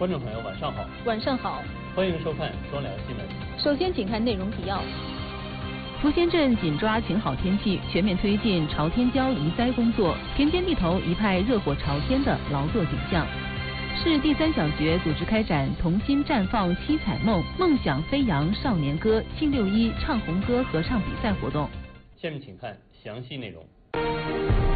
观众朋友，晚上好。 晚上好， 欢迎收看双聊新闻。 首先，请看内容提要。 福仙镇紧抓晴好天气，全面推进朝天椒移栽工作，田间地头一派热火朝天的劳作景象。市第3小学组织开展童心绽放七彩梦，梦想飞扬少年歌庆6·1唱红歌合唱比赛活动。 下面请看详细内容。